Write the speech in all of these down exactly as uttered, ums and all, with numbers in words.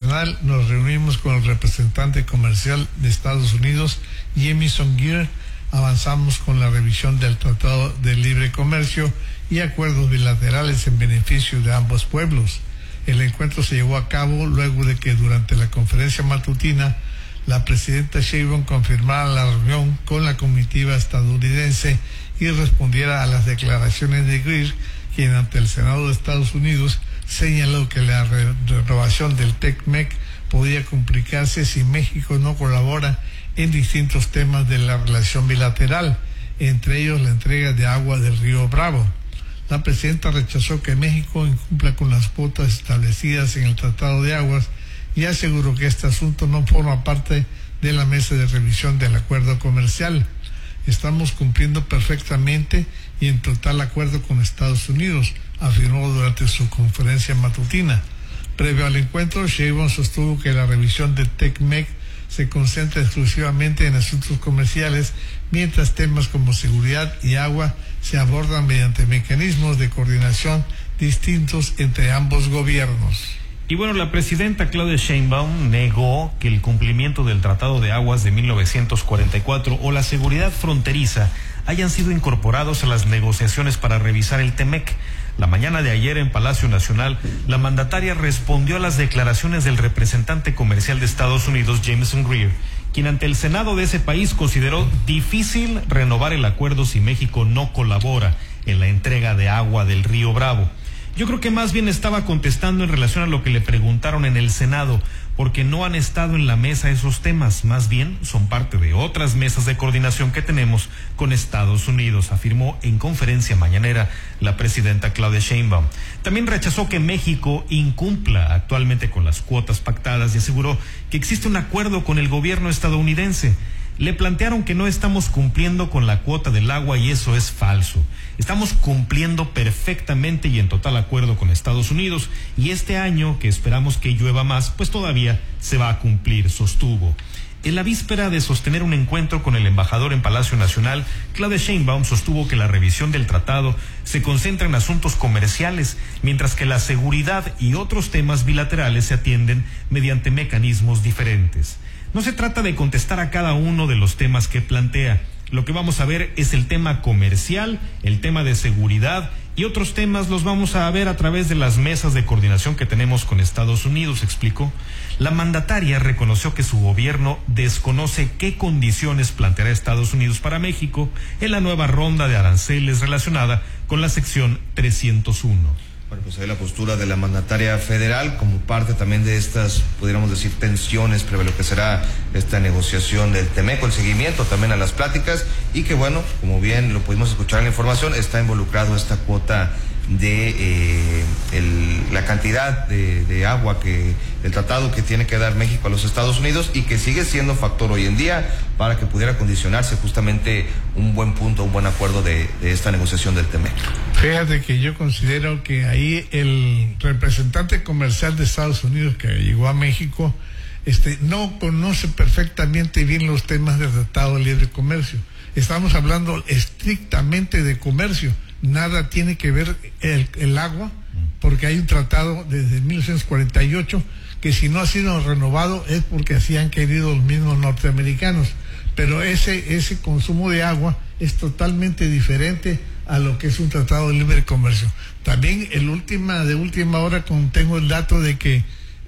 Nacional nos reunimos con el representante comercial de Estados Unidos, Jamieson Greer. Avanzamos con la revisión del Tratado de Libre Comercio y acuerdos bilaterales en beneficio de ambos pueblos. El encuentro se llevó a cabo luego de que durante la conferencia matutina la presidenta Sheinbaum confirmara la reunión con la comitiva estadounidense y respondiera a las declaraciones de Greer, quien ante el Senado de Estados Unidos señaló que la re renovación del TECMEC podría complicarse si México no colabora en distintos temas de la relación bilateral, entre ellos la entrega de agua del río Bravo. La presidenta rechazó que México incumpla con las cuotas establecidas en el Tratado de Aguas y aseguró que este asunto no forma parte de la mesa de revisión del acuerdo comercial. Estamos cumpliendo perfectamente y en total acuerdo con Estados Unidos, afirmó durante su conferencia matutina. Previo al encuentro, Sheinbaum sostuvo que la revisión del TECMEC se concentra exclusivamente en asuntos comerciales, mientras temas como seguridad y agua se abordan mediante mecanismos de coordinación distintos entre ambos gobiernos. Y bueno, la presidenta Claudia Sheinbaum negó que el cumplimiento del Tratado de Aguas de mil novecientos cuarenta y cuatro o la seguridad fronteriza hayan sido incorporados a las negociaciones para revisar el TEMEC. La mañana de ayer en Palacio Nacional, la mandataria respondió a las declaraciones del representante comercial de Estados Unidos, Jamieson Greer, quien ante el Senado de ese país consideró difícil renovar el acuerdo si México no colabora en la entrega de agua del río Bravo. Yo creo que más bien estaba contestando en relación a lo que le preguntaron en el Senado, porque no han estado en la mesa esos temas, más bien son parte de otras mesas de coordinación que tenemos con Estados Unidos, afirmó en conferencia mañanera la presidenta Claudia Sheinbaum. También rechazó que México incumpla actualmente con las cuotas pactadas y aseguró que existe un acuerdo con el gobierno estadounidense. Le plantearon que no estamos cumpliendo con la cuota del agua y eso es falso. Estamos cumpliendo perfectamente y en total acuerdo con Estados Unidos y este año, que esperamos que llueva más, pues todavía se va a cumplir, sostuvo. En la víspera de sostener un encuentro con el embajador en Palacio Nacional, Claudia Sheinbaum sostuvo que la revisión del tratado se concentra en asuntos comerciales, mientras que la seguridad y otros temas bilaterales se atienden mediante mecanismos diferentes. No se trata de contestar a cada uno de los temas que plantea. Lo que vamos a ver es el tema comercial, el tema de seguridad y otros temas los vamos a ver a través de las mesas de coordinación que tenemos con Estados Unidos, explicó. La mandataria reconoció que su gobierno desconoce qué condiciones planteará Estados Unidos para México en la nueva ronda de aranceles relacionada con la sección trescientos uno. Bueno, pues ahí la postura de la mandataria federal como parte también de estas, pudiéramos decir, tensiones previo a lo que será esta negociación del TEMEC, el seguimiento también a las pláticas y que bueno, como bien lo pudimos escuchar en la información, está involucrado esta cuota de eh, el, la cantidad de, de agua que el tratado que tiene que dar México a los Estados Unidos y que sigue siendo factor hoy en día para que pudiera condicionarse justamente un buen punto, un buen acuerdo de, de esta negociación del TEMEC. Fíjate que yo considero que ahí el representante comercial de Estados Unidos que llegó a México este, no conoce perfectamente bien los temas del Tratado de Libre Comercio. Estamos hablando estrictamente de comercio. Nada tiene que ver el, el agua, porque hay un tratado desde mil novecientos cuarenta y ocho que si no ha sido renovado es porque así han querido los mismos norteamericanos. Pero ese, ese consumo de agua es totalmente diferente a lo que es un tratado de libre comercio. También el última, de última hora con, tengo el dato de que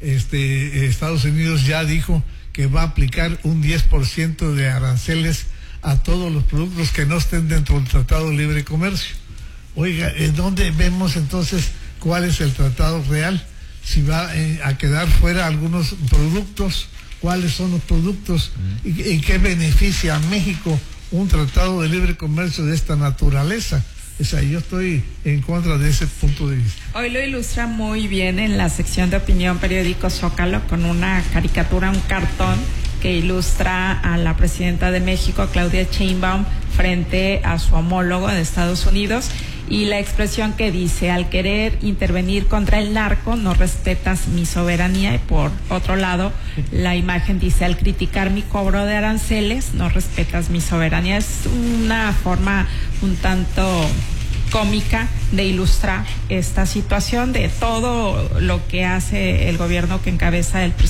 este, Estados Unidos ya dijo que va a aplicar un diez por ciento de aranceles a todos los productos que no estén dentro del tratado de libre comercio. Oiga, ¿en dónde vemos entonces cuál es el tratado real? Si va eh, a quedar fuera algunos productos, cuáles son los productos y, y qué beneficia a México un tratado de libre comercio de esta naturaleza. O sea, yo estoy en contra de ese punto de vista. Hoy lo ilustra muy bien en la sección de opinión periódico Zócalo con una caricatura, un cartón que ilustra a la presidenta de México, Claudia Sheinbaum, frente a su homólogo de Estados Unidos, y la expresión que dice: al querer intervenir contra el narco no respetas mi soberanía. Y por otro lado, la imagen dice: al criticar mi cobro de aranceles no respetas mi soberanía. Es una forma un tanto cómica de ilustrar esta situación de todo lo que hace el gobierno que encabeza el presidente